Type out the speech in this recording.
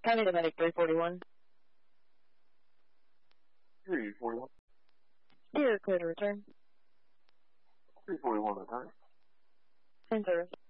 County to medic 341. 341. You're clear to return. 341 return. In service.